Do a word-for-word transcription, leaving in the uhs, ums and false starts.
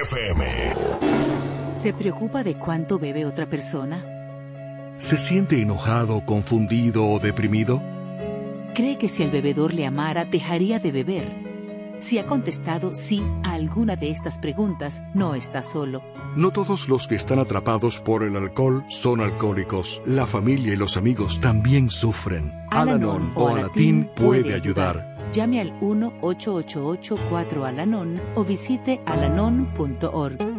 F M. ¿Se preocupa de cuánto bebe otra persona? ¿Se siente enojado, confundido o deprimido? ¿Cree que si el bebedor le amara, dejaría de beber? Si ha contestado sí a alguna de estas preguntas, no está solo. No todos los que están atrapados por el alcohol son alcohólicos. La familia y los amigos también sufren. Al-Anon o Alatín puede ayudar. Llame al uno ocho ocho ocho cuatro Al-Anon o visite alanon punto org.